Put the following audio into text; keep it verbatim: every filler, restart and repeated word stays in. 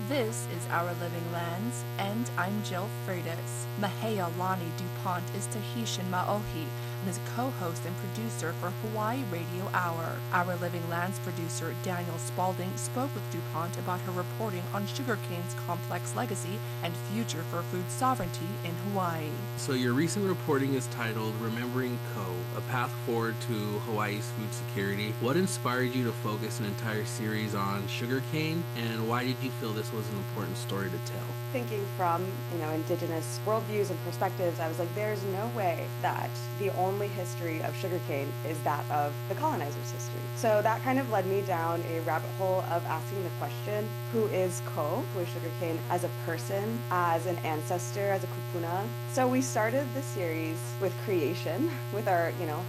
This is Our Living Lands, and I'm Jill Freitas. Mahea Lani DuPont is Tahitian Maohi and is a co-host and producer for Hawaii Radio Hour. Our Living Lands producer Daniel Spalding spoke with DuPont about her reporting on sugarcane's complex legacy and future for food sovereignty in Hawaii. So your recent reporting is titled Remembering Ko, A Path Forward to Hawaii's Food Security. What inspired you to focus an entire series on sugarcane, and why did you feel this was an important story to tell? Thinking from, you know, indigenous worldviews and perspectives, I was like, there's no way that the only history of sugarcane is that of the colonizers' history. So that kind of led me down a rabbit hole of asking the question, who is Ko, who is sugarcane, as a person, as an ancestor, as a kupuna? So we started the series with creation, with our, you know,